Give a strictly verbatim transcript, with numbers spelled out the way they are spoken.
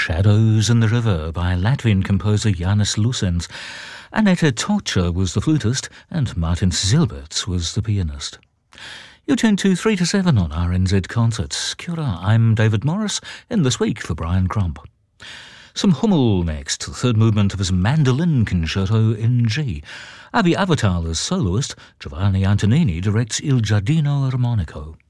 Shadows in the River by Latvian composer Jānis Lusens. Aneta Tocha was the flutist and Martin Zilberts was the pianist. You're tuned to three to seven on R N Z Concerts. Kia ora, I'm David Morris, in this week for Brian Crump. Some Hummel next, the third movement of his Mandolin Concerto in G. Avi Avital is soloist, Giovanni Antonini directs Il Giardino Armonico.